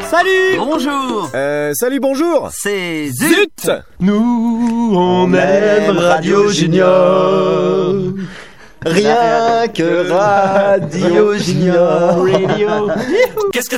Salut. Bonjour. Salut, bonjour. C'est Zut. Nous, on aime Radio Junior. Rien que Radio Junior. Qu'est-ce que